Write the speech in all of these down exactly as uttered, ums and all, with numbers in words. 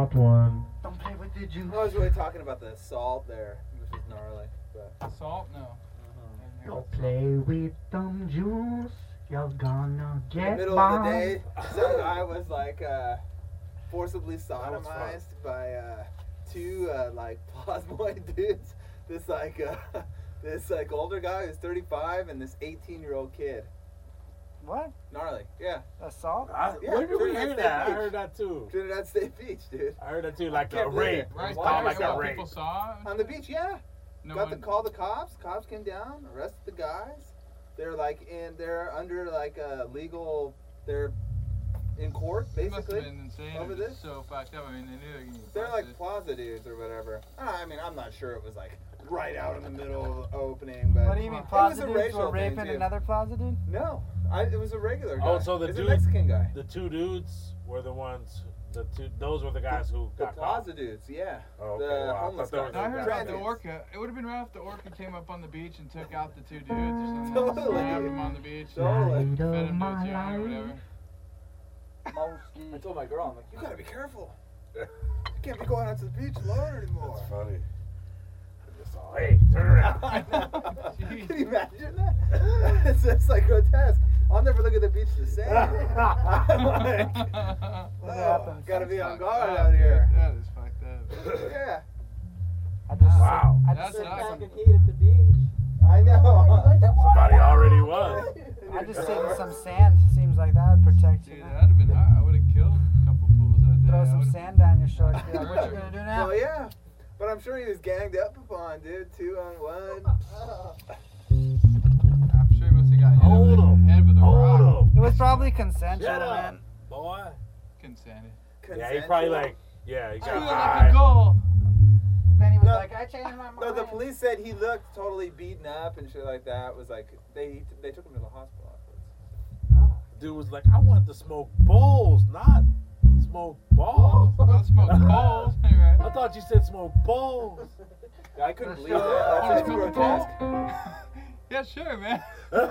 got one. Don't play with the juice. I was really talking about the assault there, which is gnarly. But Assault? No. uh-huh. Don't play with them juice. You're gonna in the get middle bombed. of the day, some guy was like uh, forcibly sodomized by uh, two uh, like plasmoid dudes. This like uh, this like older guy who's thirty-five and this eighteen-year-old kid. What? Gnarly, yeah. Assault? I, Yeah, where did we Trinidad hear State that? I Beach. heard that too. Trinidad State Beach, dude. I heard that too, like can't a believe rape. it. Right, It's Why? called like what a rape. people saw. On the beach, yeah. No Got one, to call the cops. Cops came down, arrested the guys. They're like in, they're under like a legal, they're in court It must have basically. been insane. over It was this? so fucked up. I mean, they knew they were getting They're like busted. plaza dudes or whatever. I mean, I'm not sure it was like right out in the middle of the opening, but What do you mean, it was plaza a dudes racial were thing, raping too. another plaza dude? No, I, it was a regular guy. Oh, so the it's dude- a Mexican guy. The two dudes were the ones. The two. Those were the guys who The got caught. plaza dudes, yeah. Oh, okay. The Well, I homeless thought there guys. was I heard a about guy. the Transients. orca. It would have been right if the orca came up on the beach and took out the two dudes or something. Totally. Slammed them on the beach. Totally. Light Fed of them to a my tuna or life. whatever. I told my girl, I'm like, you gotta be careful. You can't be going out to the beach alone anymore. That's funny. I just saw, hey, turn around. I know. Can you imagine that? It's just like grotesque. I'll never look at the beach the same. I'm like, What oh, happened? gotta be on Fucked guard up, out dude. here. That is fucked up. Yeah, I just Wow. I That's just, not- sit, Fucking some, at the beach. I know. Somebody already was. I just sit in some sand. Seems like that would protect you. Dude, that'd have been hot. I would have killed a couple fools that day. Throw I some would've- sand down your shorts. Be like, what you gonna do now? Well, yeah, but I'm sure he was ganged up upon, dude. Two on one. I'm sure he must have got hit Hold over the him. head with a Hold rock. him. It was probably consensual, Shut up, man. boy. Consented. Yeah, he probably Consensual. like, yeah, he I got feel like a high. goal. Then he was No. like, I changed my mind. No, the police said he looked totally beaten up and shit like that. Was like they they took him to the hospital afterwards. Dude was like, I want to smoke bowls, not smoke balls. Don't smoke balls. Anyway. I thought you said smoke bowls. I couldn't believe Oh, that. you That's just smoke grotesque. Yeah, sure, man.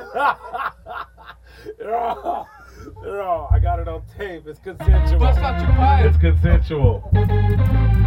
They're all, they're all, I got it on tape. It's consensual. Bust out your pipe. It's consensual.